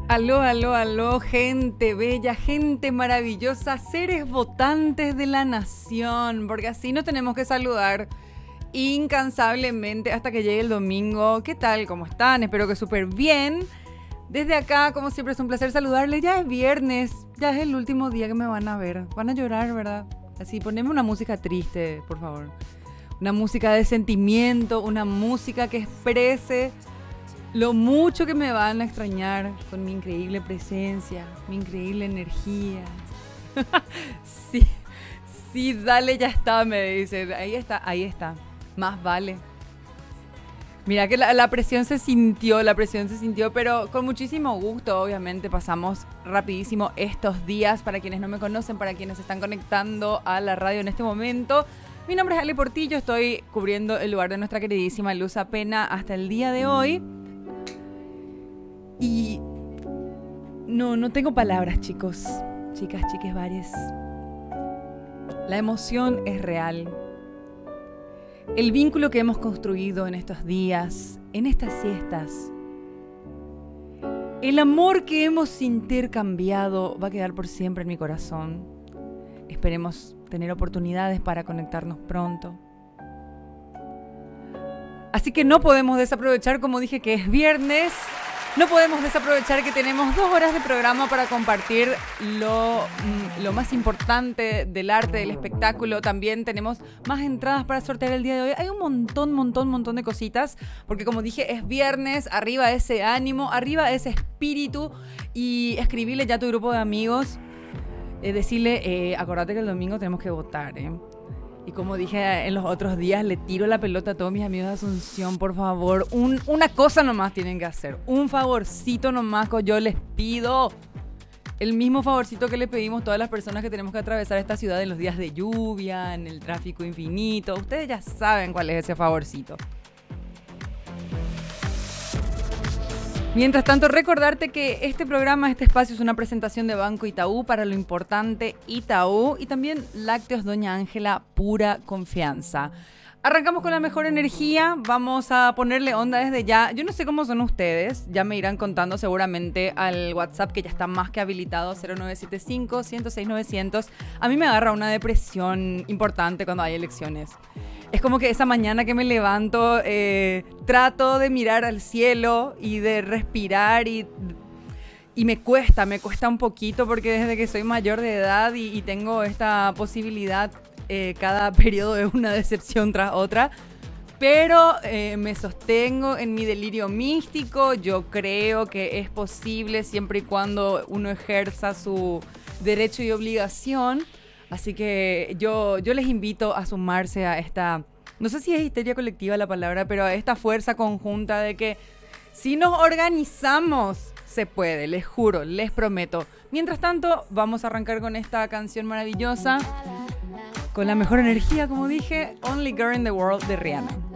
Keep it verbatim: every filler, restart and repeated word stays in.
Aló, aló, aló, gente bella, gente maravillosa, seres votantes de la nación, porque así nos tenemos que saludar incansablemente hasta que llegue el domingo. ¿Qué tal? ¿Cómo están? Espero que súper bien. Desde acá, como siempre, es un placer saludarles. Ya es viernes, ya es el último día que me van a ver. Van a llorar, ¿verdad? Así, poneme una música triste, por favor. Una música de sentimiento, una música que exprese lo mucho que me van a extrañar con mi increíble presencia, mi increíble energía. Sí, sí, dale, ya está, me dice. Ahí está, ahí está. Más vale. Mira que la, la presión se sintió, la presión se sintió, pero con muchísimo gusto, obviamente. Pasamos rapidísimo estos días. Para quienes no me conocen, para quienes se están conectando a la radio en este momento. Mi nombre es Ale Portillo, estoy cubriendo el lugar de nuestra queridísima Luz Apena hasta el día de hoy. Y no, no tengo palabras, chicos, chicas, chiques, varias. La emoción es real. El vínculo que hemos construido en estos días, en estas siestas, el amor que hemos intercambiado va a quedar por siempre en mi corazón. Esperemos tener oportunidades para conectarnos pronto. Así que no podemos desaprovechar, como dije, que es viernes. No podemos desaprovechar que tenemos dos horas de programa para compartir lo, lo más importante del arte, del espectáculo. También tenemos más entradas para sortear el día de hoy. Hay un montón, montón, montón de cositas. Porque como dije, es viernes, arriba ese ánimo, arriba ese espíritu. Y escribirle ya a tu grupo de amigos. Eh, decirle, eh, acordate que el domingo tenemos que votar, ¿eh? Y como dije en los otros días, le tiro la pelota a todos mis amigos de Asunción, por favor. Un, una cosa nomás tienen que hacer. Un favorcito nomás que yo les pido. El mismo favorcito que le pedimos a todas las personas que tenemos que atravesar esta ciudad en los días de lluvia, en el tráfico infinito. Ustedes ya saben cuál es ese favorcito. Mientras tanto, recordarte que este programa, este espacio es una presentación de Banco Itaú para lo importante Itaú y también Lácteos Doña Ángela, pura confianza. Arrancamos con la mejor energía, vamos a ponerle onda desde ya. Yo no sé cómo son ustedes, ya me irán contando seguramente al WhatsApp que ya está más que habilitado, cero nueve siete cinco, uno cero seis, nueve cero cero. A mí me agarra una depresión importante cuando hay elecciones. Es como que esa mañana que me levanto, eh, trato de mirar al cielo y de respirar y, y me cuesta, me cuesta un poquito porque desde que soy mayor de edad y, y tengo esta posibilidad, eh, cada periodo es una decepción tras otra. Pero eh, me sostengo en mi delirio místico. Yo creo que es posible siempre y cuando uno ejerza su derecho y obligación. Así que yo, yo les invito a sumarse a esta, no sé si es histeria colectiva la palabra, pero a esta fuerza conjunta de que si nos organizamos, se puede, les juro, les prometo. Mientras tanto, vamos a arrancar con esta canción maravillosa, con la mejor energía, como dije, Only Girl in the World de Rihanna.